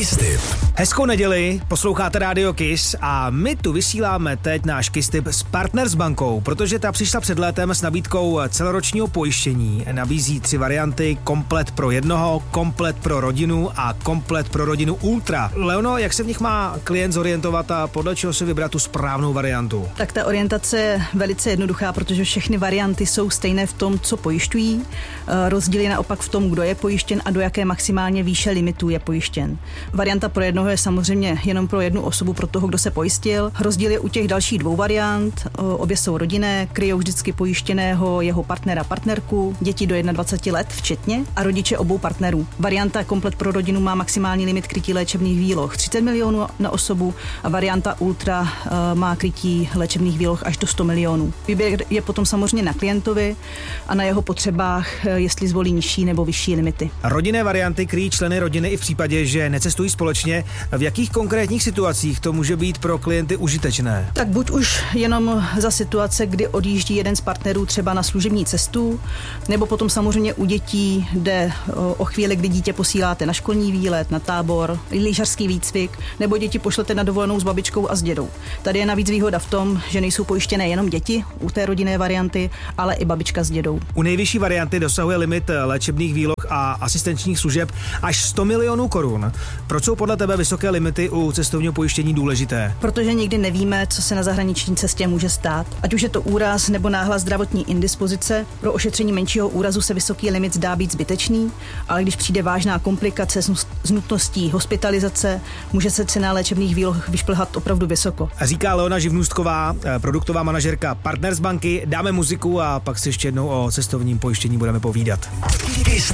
Kiss Tip. Hezkou neděli, posloucháte Radio Kiss a my tu vysíláme teď náš Kiss Tip s Partners bankou, protože ta přišla před létem s nabídkou celoročního pojištění. Nabízí 3 varianty, komplet pro jednoho, komplet pro rodinu a komplet pro rodinu Ultra. Leono, jak se v nich má klient zorientovat a podle čeho si vybrat tu správnou variantu? Tak ta orientace je velice jednoduchá, protože všechny varianty jsou stejné v tom, co pojišťují. Rozdíl je naopak v tom, kdo je pojištěn a do jaké maximálně výše limitů je pojištěn. Varianta pro jednoho je samozřejmě jenom pro jednu osobu, pro toho, kdo se pojistil. Rozdíl je u těch dalších 2 variant. Obě jsou rodinné, kryjou vždycky pojištěného, jeho partnera, partnerku, děti do 21 let včetně a rodiče obou partnerů. Varianta komplet pro rodinu má maximální limit krytí léčebných výloh 30 milionů na osobu a varianta Ultra má krytí léčebných výloh až do 100 milionů. Výběr je potom samozřejmě na klientovi a na jeho potřebách, jestli zvolí nižší nebo vyšší limity. Rodinné varianty kryjí členy rodiny i v případě, že necestují společně. V jakých konkrétních situacích to může být pro klienty užitečné? Tak buď už jenom za situace, kdy odjíždí jeden z partnerů třeba na služební cestu, nebo potom samozřejmě u dětí jde o chvíli, kdy dítě posíláte na školní výlet, na tábor, lyžařský výcvik, nebo děti pošlete na dovolenou s babičkou a s dědou. Tady je navíc výhoda v tom, že nejsou pojištěné jenom děti u té rodinné varianty, ale i babička s dědou. U nejvyšší varianty dosahuje limit léčebných výloh a asistenčních služeb až 100 milionů korun. Proč jsou podle tebe vysoké limity u cestovního pojištění důležité? Protože nikdy nevíme, co se na zahraniční cestě může stát. Ať už je to úraz nebo náhlá zdravotní indispozice, pro ošetření menšího úrazu se vysoký limit zdá být zbytečný, ale když přijde vážná komplikace s nutností hospitalizace, může se cena léčebných výloh vyšplhat opravdu vysoko. Říká Leona Živnůstková, produktová manažerka Partners banky. Dáme muziku a pak si ještě jednou o cestovním pojištění budeme povídat.